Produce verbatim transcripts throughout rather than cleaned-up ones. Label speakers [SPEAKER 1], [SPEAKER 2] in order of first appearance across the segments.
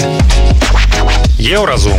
[SPEAKER 1] Еўразум.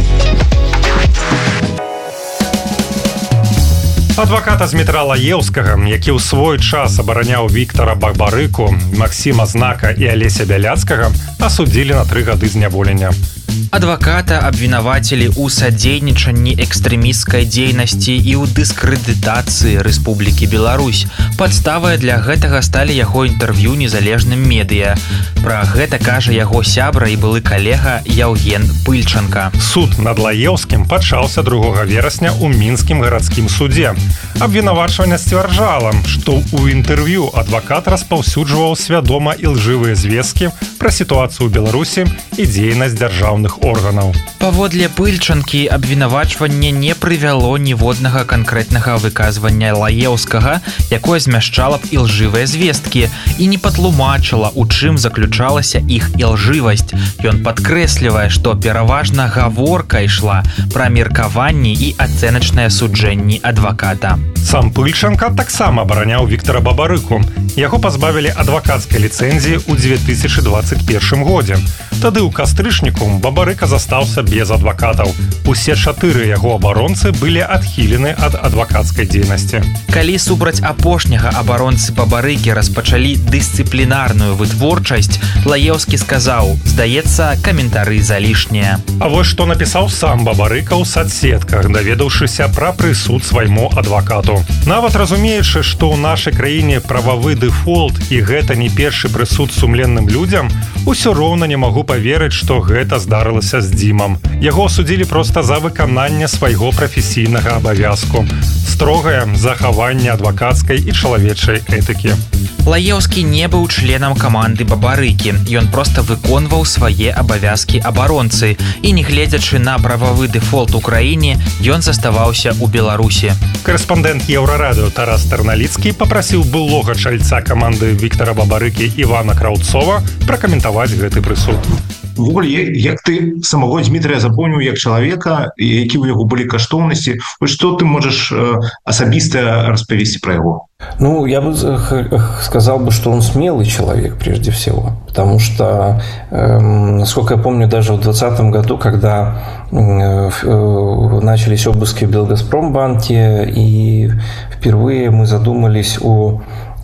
[SPEAKER 1] Адваката Змітра Лаеўскага, які ў свой час абараняў Віктара Бабарыку, Максіма Знака і Алеся Бяляцкага, асудзілі на тры гады зняволення.
[SPEAKER 2] Адваката абвінавацілі ў садзейнічанні экстрэмісцкай дзейнасці і ў дыскрэдытацыі Рэспублікі Беларусь. Падставай для гэтага сталі яго інтэрв'ю незалежным медыа. Пра гэта кажа яго сябра і былы калега Яўген Пыльчанка.
[SPEAKER 1] Суд над Лаеўскім пачаўся другога верасня ў мінскім гарадскім судзе. Абвінавачванне сцвярджала, што ў інтэрв'ю адвакат распаўсюджваў свядома ілжывыя звесткі пра сітуацыю ў Беларусі і дзейнасць дзяржаўных органаў.
[SPEAKER 2] Паводле Пыльчанкі абвінавачванне не прывяло ніводнага канкрэтнага выказвання Лаеўскага, якое змяшчала б ілжывыя звесткі і не патлумачыла, у чым заключалася іх ілжывасць. Ён падкрэслівае, што пераважна гаворка ішла пра меркаванні і ацэначныя суджэнні адваката.
[SPEAKER 1] Сам Пыльчанка таксама абараняў Віктара Бабарыку. Яго пазбавілі адвакацкай ліцэнзіі ў дзве тысячы дваццаць першым годзе. Тады ў кастрычніку Бабарыка застаўся без адвакатаў. Усе чатыры яго абаронцы былі адхілены ад адвакацкай дзейнасці.
[SPEAKER 2] Калі супраць апошняга абаронцы Бабарыкі распачалі дысцыплінарную вытворчасць, Лаеўскі сказаў: «Здаецца, каментары залішнія».
[SPEAKER 1] А вось што напісаў сам Бабарыка ў садсетках, даведаўшыся пра прысуд свайму адвакату. Нават разумеючы, што ў нашай краіне прававы дэфолт і гэта не першы прысуд сумленным людзям, усё роўна не магу паверыць, што гэта здарылася з Дзімам. Яго асудзілі проста за выкананне свайго прафесійнага абавязку. Строгае захаванне адвакацкай і чалавечай этыкі.
[SPEAKER 2] Лаеўскі не быў членам каманды Бабарыкі. Ён проста выконваў свае абавязкі абаронцы. І, нягледзячы на прававы дэфолт у краіне, ён заставаўся ў Беларусі.
[SPEAKER 1] Карэспандэнт Еўрарадыё Тарас Тарналіцкі папрасіў былога чальца каманды Віктара Бабарыкі Івана Краўцова пракаментаваць гэты прысуд.
[SPEAKER 3] Ввогуле, як ты самого Дмітрія запомніў як чалавека, які ў яго былі каштоўнасці, што ты можаш асабіста распавесці пра яго?
[SPEAKER 4] Ну, я бы сказал бы, что он смелый человек прежде всего, потому что, э, насколько я помню, даже в двадцатом году, когда э, начались обыски в Белгазпромбанке, и впервые мы задумались о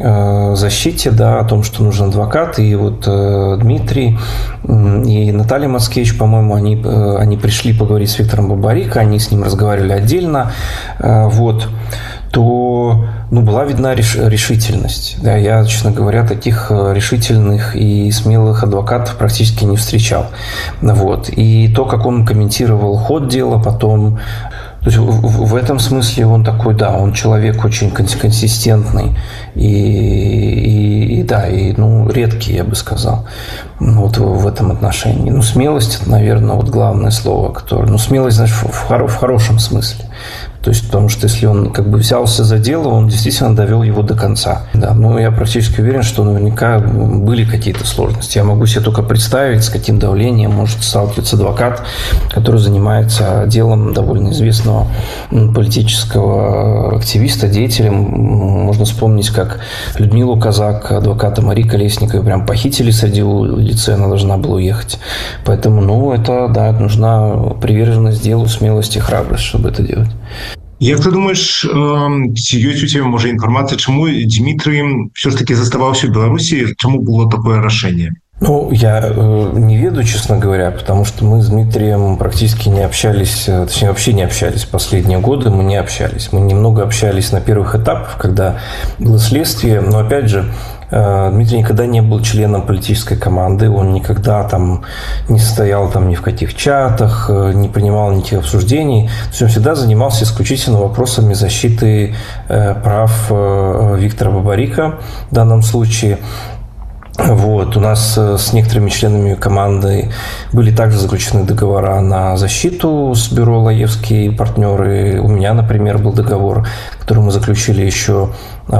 [SPEAKER 4] защите, да, о том, что нужен адвокат, и вот э, Дмитрий и Наталья Мацкевич, по-моему, они, э, они пришли поговорить с Виктором Бабарико, они с ним разговаривали отдельно, э, вот, то, ну, была видна реш, решительность. Да, я, честно говоря, таких решительных и смелых адвокатов практически не встречал. Вот. И то, как он комментировал ход дела, потом... То есть в, в этом смысле он такой, да, он человек очень консистентный и, и, и да, и, ну, редкий, я бы сказал, вот в, в этом отношении. Ну, смелость, это, наверное, вот главное слово, которое, ну, смелость, значит, в, в, в хорошем смысле. То есть, потому что если он как бы взялся за дело, он действительно довел его до конца. Да, но я практически уверен, что наверняка были какие-то сложности. Я могу себе только представить, с каким давлением может сталкиваться адвокат, который занимается делом довольно известного политического активиста, деятеля. Можно вспомнить, как Людмилу Казак, адвоката Марии Колесниковой, прям похитили среди улицы, она должна была уехать. Поэтому, ну, это, да, нужна приверженность делу, смелость и храбрость, чтобы это делать.
[SPEAKER 3] Як ты думаешь, ці ёсць у цябе, можа, інфармацыя, чаму Дмітрый все ж таки заставаўся ў Беларусі, чаму было такое рашэнне?
[SPEAKER 4] Ну, я э, не ведаю, честно говоря, потому что мы с Дмитрием практически не общались, точнее, вообще не общались последние годы, мы не общались. Мы немного общались на первых этапах, когда было следствие, но, опять же, Дмитрий никогда не был членом политической команды, он никогда там не стоял там ни в каких чатах, не принимал никаких обсуждений. То есть он всегда занимался исключительно вопросами защиты прав Виктора Бабарико в данном случае. Вот. У нас с некоторыми членами команды были также заключены договора на защиту с бюро Лаевские и партнеры. У меня, например, был договор, который мы заключили еще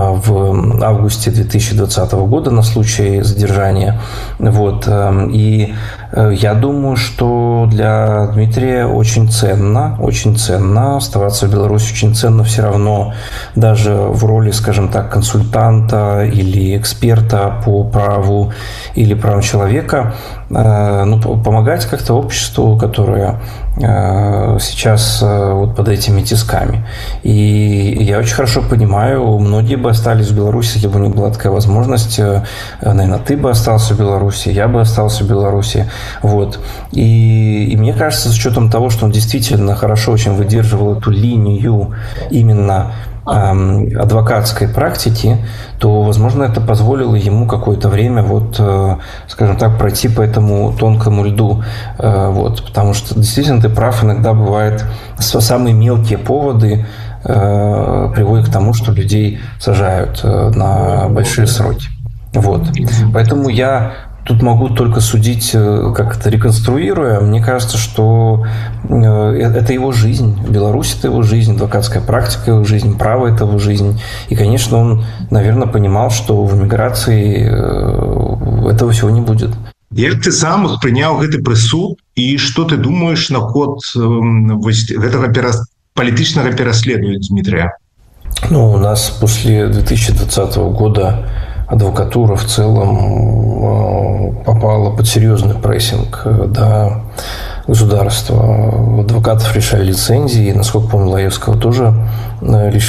[SPEAKER 4] в августе две тысячи двадцатого года на случай задержания. Вот. И я думаю, что для Дмитрия очень ценно, очень ценно оставаться в Беларуси, очень ценно все равно даже в роли, скажем так, консультанта или эксперта по праву или правам человека ну, помогать как-то обществу, которое сейчас вот под этими тисками. И я очень хорошо понимаю, многие бы остались в Беларуси, если бы не была такая возможность. Наверное, ты бы остался в Беларуси, я бы остался в Беларуси. Вот. И, и мне кажется, с учетом того, что он действительно хорошо очень выдерживал эту линию именно адвокатской практики, то, возможно, это позволило ему какое-то время, вот, скажем так, пройти по этому тонкому льду. Вот, потому что, действительно, ты прав, иногда бывает самые мелкие поводы приводят к тому, что людей сажают на большие сроки. Вот. Поэтому я тут могу только судить, как-то реконструируя. Мне кажется, что это его жизнь. Беларусь – это его жизнь, адвокатская практика – его жизнь, право – это его жизнь. И, конечно, он, наверное, понимал, что в эмиграции этого всего не будет.
[SPEAKER 3] Як ты сам принял гэты прысуд, и что ты думаешь наконт этого перас... политического переследования Дмитрия?
[SPEAKER 4] Ну, у нас после две тысячи двадцатого года адвокатура в целом попала под серьезный прессинг, да, государства. Адвокатов лишали лицензии, насколько помню, Лаевского тоже лишили